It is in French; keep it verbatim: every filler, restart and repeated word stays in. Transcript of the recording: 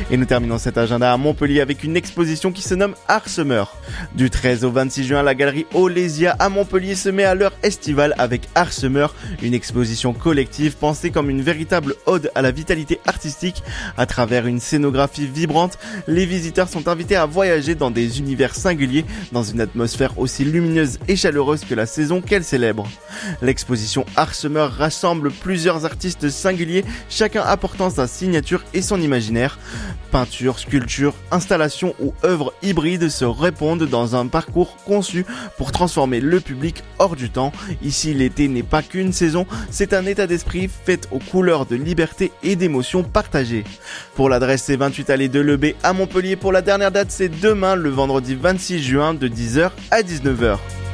Et nous terminons cet agenda à Montpellier avec une exposition qui se nomme Art Summer. Du treize au vingt-six juin, la galerie Olésia à Montpellier se met à l'heure estivale avec Art Summer, une exposition collective pensée comme une véritable ode à la vitalité artistique. À travers une scénographie vibrante, les visiteurs sont invités à voyager dans des univers singuliers, dans une atmosphère aussi lumineuse et chaleureuse que la saison qu'elle célèbre. L'exposition Art Summer rassemble plusieurs artistes singuliers, chacun apportant sa signature et son imaginaire. Peinture, sculpture, installation ou œuvres hybrides se répondent dans un parcours conçu pour transformer le public hors du temps. Ici, l'été n'est pas qu'une saison, c'est un état d'esprit fait aux couleurs de liberté et d'émotions partagées. Pour l'adresse, c'est vingt-huit allée de Lebé à Montpellier. Pour la dernière date, c'est demain, le vendredi vingt-six juin, de dix heures à dix-neuf heures.